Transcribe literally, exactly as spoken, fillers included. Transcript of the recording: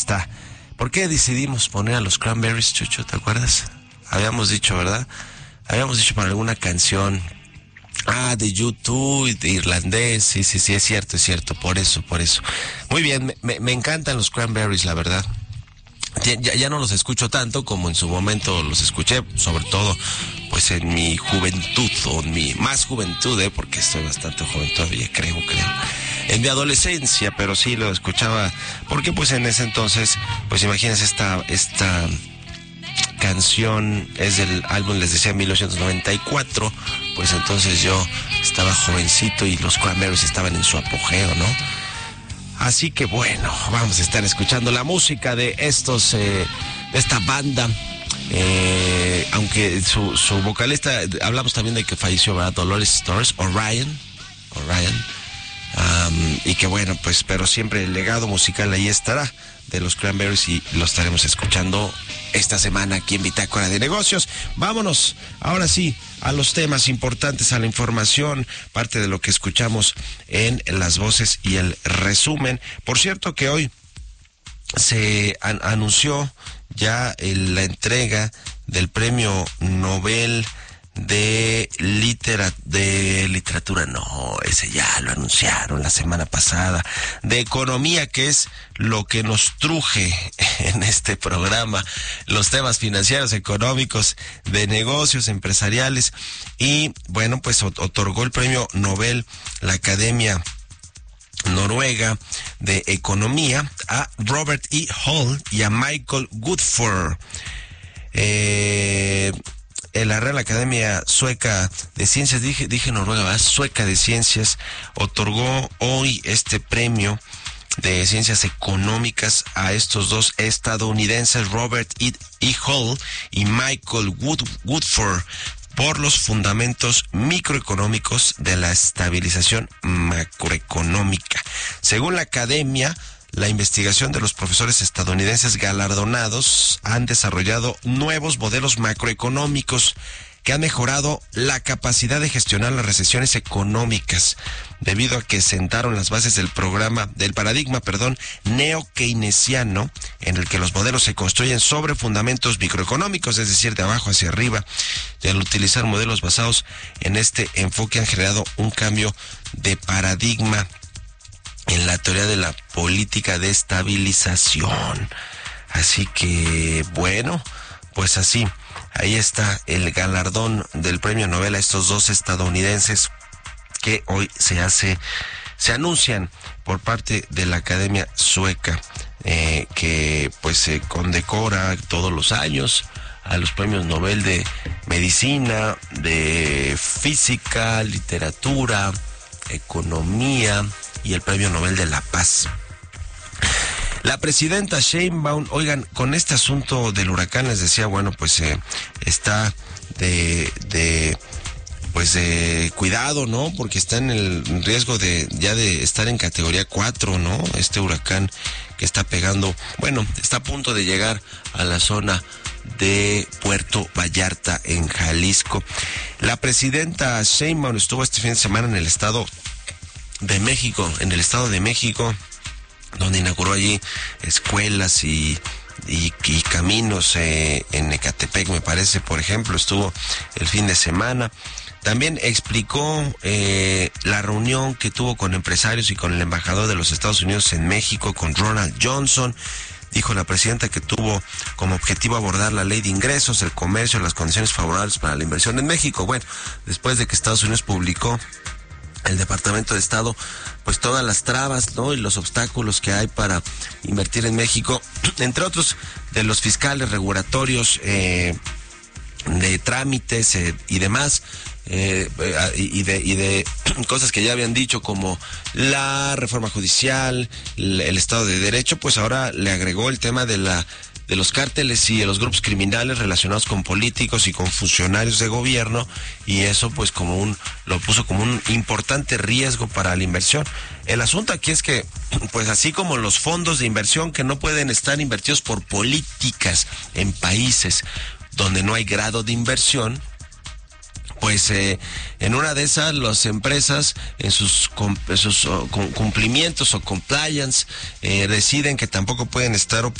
está. ¿Por qué decidimos poner a los Cranberries, Chucho? ¿Te acuerdas? Habíamos dicho, ¿verdad? Habíamos dicho para alguna canción. Ah, de YouTube, de irlandés. Sí, sí, sí, es cierto, es cierto. Por eso, por eso. Muy bien, me, me, me encantan los Cranberries, la verdad. Ya, ya no los escucho tanto como en su momento los escuché, sobre todo pues en mi juventud, o en mi más juventud, ¿eh? Porque estoy bastante joven todavía, creo, creo. En mi adolescencia, pero sí lo escuchaba, porque pues en ese entonces, pues imagínense esta, esta canción es del álbum, les decía, mil novecientos noventa y cuatro, pues entonces yo estaba jovencito y los Cranberries estaban en su apogeo, ¿no? Así que bueno, vamos a estar escuchando la música de estos, eh, de esta banda, eh, aunque su, su vocalista, hablamos también de que falleció, ¿verdad? Dolores Stores, Orion, Orion, um, y que bueno, pues, pero siempre el legado musical ahí estará de los Cranberries y lo estaremos escuchando esta semana aquí en Bitácora de Negocios. Vámonos, ahora sí, a los temas importantes, a la información, parte de lo que escuchamos en las voces y el resumen. Por cierto que hoy se an- anunció ya el, la entrega del Premio Nobel de litera, de literatura, no, ese ya lo anunciaron la semana pasada, de economía, que es lo que nos truje en este programa, los temas financieros, económicos, de negocios, empresariales, y bueno, pues otorgó el Premio Nobel la Academia Noruega de Economía a Robert E. Hall y a Michael Woodford. Eh... La Real Academia Sueca de Ciencias, dije, dije Noruega, ¿verdad? Sueca de Ciencias, otorgó hoy este premio de Ciencias Económicas a estos dos estadounidenses, Robert E. Hall y Michael Wood, Woodford, por los fundamentos microeconómicos de la estabilización macroeconómica. Según la Academia, la investigación de los profesores estadounidenses galardonados han desarrollado nuevos modelos macroeconómicos que han mejorado la capacidad de gestionar las recesiones económicas, debido a que sentaron las bases del programa, del paradigma, perdón, neo-keynesiano, en el que los modelos se construyen sobre fundamentos microeconómicos, es decir, de abajo hacia arriba. Y al utilizar modelos basados en este enfoque han generado un cambio de paradigma en la teoría de la política de estabilización. Así que, bueno, pues así, ahí está el galardón del Premio Nobel a estos dos estadounidenses que hoy se hace, se anuncian por parte de la Academia Sueca, eh, que pues se condecora todos los años a los premios Nobel de Medicina, de Física, Literatura, Economía y el Premio Nobel de la Paz. La presidenta Sheinbaum, oigan, con este asunto del huracán, les decía, bueno, pues eh, está de, de, pues de cuidado, ¿no? Porque está en el riesgo de, ya de estar en categoría cuatro, ¿no? Este huracán que está pegando, bueno, está a punto de llegar a la zona de Puerto Vallarta, en Jalisco. La presidenta Sheinbaum estuvo este fin de semana en el estado de México, en el estado de México, donde inauguró allí escuelas y, y, y caminos eh, en Ecatepec, me parece, por ejemplo, estuvo el fin de semana. También explicó eh, la reunión que tuvo con empresarios y con el embajador de los Estados Unidos en México, con Ronald Johnson. Dijo la presidenta que tuvo como objetivo abordar la ley de ingresos, el comercio, las condiciones favorables para la inversión en México. Bueno, después de que Estados Unidos publicó, el Departamento de Estado, pues todas las trabas, ¿no? Y los obstáculos que hay para invertir en México, entre otros de los fiscales, regulatorios, eh, de trámites eh, y demás, eh, y, y de y de cosas que ya habían dicho, como la reforma judicial, el, el Estado de Derecho, pues ahora le agregó el tema de la de los cárteles y de los grupos criminales relacionados con políticos y con funcionarios de gobierno, y eso pues como un lo puso como un importante riesgo para la inversión. El asunto aquí es que, pues así como los fondos de inversión que no pueden estar invertidos por políticas en países donde no hay grado de inversión, pues eh, en una de esas las empresas en sus, en sus uh, cumplimientos o compliance eh, deciden que tampoco pueden estar